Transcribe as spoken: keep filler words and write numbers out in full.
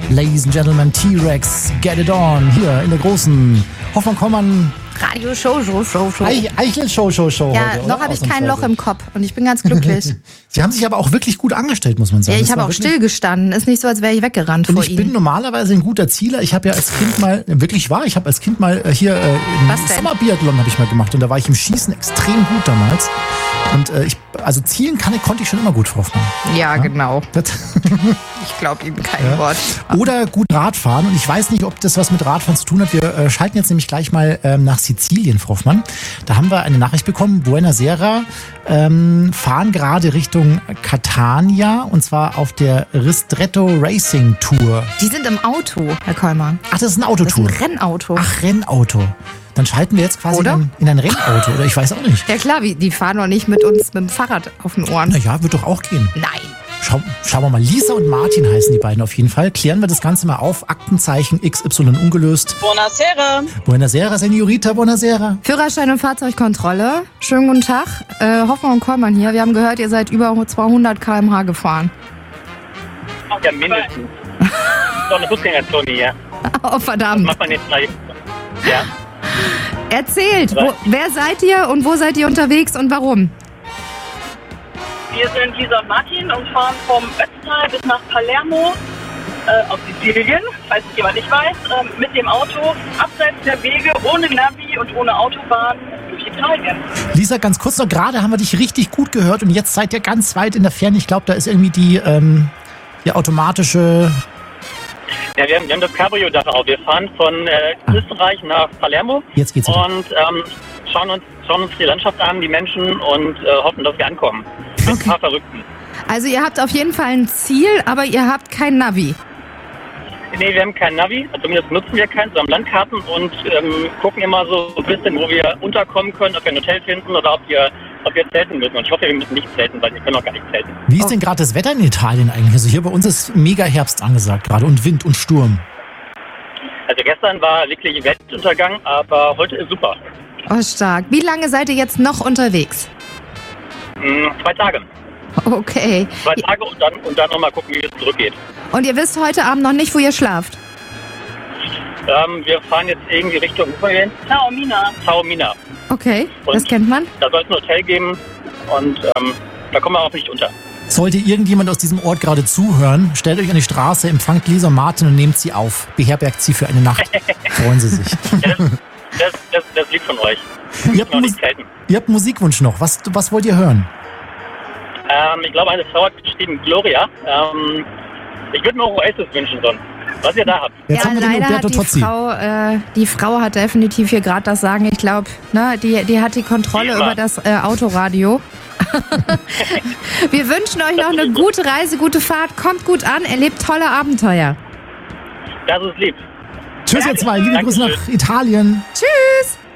Ladies and Gentlemen, T-Rex, get it on. Hier in der großen Hoffmann-Kollmann Radio Show, Show, Show, Show. Eichel-Show, Show, Show. Ja, heute, noch habe ich kein Loch im Kopf und ich bin ganz glücklich. Sie haben sich aber auch wirklich gut angestellt, muss man sagen. Ja, ich Das habe war auch wirklich- still gestanden. Ist nicht so, als wäre ich weggerannt Und vor ich Ihnen. bin normalerweise ein guter Zieler. Ich habe ja als Kind mal, wirklich wahr, ich habe als Kind mal äh, hier äh, Was im denn? Sommerbiathlon habe ich mal gemacht und da war ich im Schießen extrem gut damals. Und äh, ich, also zielen kann, konnte ich schon immer gut, Frau Hoffmann. Ja, genau. Das, Ich glaube Ihnen kein Ja. Wort. Oder gut Radfahren. Und ich weiß nicht, ob das was mit Radfahren zu tun hat. Wir äh, schalten jetzt nämlich gleich mal ähm, nach Sizilien, Frau Hoffmann. Da haben wir eine Nachricht bekommen. Buonasera ähm, fahren gerade Richtung Catania und zwar auf der Ristretto Racing Tour. Die sind im Auto, Herr Kollmann. Ach, das ist eine Das ist Autotour. ein Rennauto. Ach, Rennauto. Dann schalten wir jetzt quasi Oder? in, in ein Rennauto. Oder ich weiß auch nicht. Ja klar, wie- die fahren doch nicht mit uns mit dem Fahrrad auf den Ohren. Naja, wird doch auch gehen. Nein. Schau, schauen wir mal. Lisa und Martin heißen die beiden auf jeden Fall. Klären wir das Ganze mal auf. Aktenzeichen X Y ungelöst. Buonasera. Buonasera, Senorita, buonasera. Führerschein und Fahrzeugkontrolle. Schönen guten Tag. Äh, Hoffmann und Kollmann hier. Wir haben gehört, ihr seid über zweihundert Kilometer pro Stunde gefahren. Ja, mindestens. Doch eine Fußgängerzone hier. Oh, verdammt. Macht man jetzt mal. Ja. Erzählt, wo, wer seid ihr und wo seid ihr unterwegs und warum? Wir sind Lisa und Martin und fahren vom Ötztal bis nach Palermo äh, auf Sizilien, falls es jemand nicht weiß, äh, mit dem Auto abseits der Wege, ohne Navi und ohne Autobahn durch Italien. Lisa, ganz kurz noch, gerade haben wir dich richtig gut gehört und jetzt seid ihr ganz weit in der Ferne. Ich glaube, da ist irgendwie die, ähm, die automatische... Ja, wir haben, wir haben das Cabrio-Dach auf. Wir fahren von äh, Österreich nach Palermo Jetzt geht's wieder. und ähm, schauen, uns, schauen uns die Landschaft an, die Menschen und äh, hoffen, dass wir ankommen. Mit ein paar Verrückten. Also ihr habt auf jeden Fall ein Ziel, aber ihr habt kein Navi. Nee, wir haben kein Navi, also zumindest nutzen wir keins, wir haben Landkarten und ähm, gucken immer so ein bisschen, wo wir unterkommen können, ob wir ein Hotel finden oder ob wir, ob wir zelten müssen. Und ich hoffe, wir müssen nicht zelten, weil wir können auch gar nicht zelten. Wie ist denn gerade das Wetter in Italien eigentlich? Also hier bei uns ist mega Herbst angesagt gerade und Wind und Sturm. Also gestern war wirklich Weltuntergang, aber heute ist super. Oh, stark. Wie lange seid ihr jetzt noch unterwegs? Hm, zwei Tage. Okay. Zwei Tage und dann, und dann nochmal gucken, wie es zurückgeht. Und ihr wisst heute Abend noch nicht, wo ihr schlaft? Ähm, wir fahren jetzt irgendwie Richtung Taormina. Taormina. Okay, Und das kennt man. Da soll es ein Hotel geben und ähm, da kommen wir auch nicht unter. Sollte irgendjemand aus diesem Ort gerade zuhören, stellt euch an die Straße, empfangt Lisa und Martin und nehmt sie auf. Beherbergt sie für eine Nacht. Freuen sie sich. Ja, das, das, das, das liegt von euch. Ihr habt, Noch Mus nicht zelten. ihr habt Musikwunsch noch. Was, was wollt ihr hören? Ähm, ich glaube, eine Frau hat geschrieben, Gloria. Ähm, ich würde mir auch Oasis wünschen sonst. Was ihr da habt. Jetzt ja, haben wir den leider Umberto hat die Tozzi. Frau, äh, die Frau hat definitiv hier gerade das Sagen. Ich glaube, ne, die, die hat die Kontrolle Wie immer. über das äh, Autoradio. Wir wünschen euch noch eine gute Reise, gute Fahrt. Kommt gut an, erlebt tolle Abenteuer. Das ist lieb. Tschüss, ihr zwei. Liebe Grüße Dankeschön. nach Italien. Tschüss!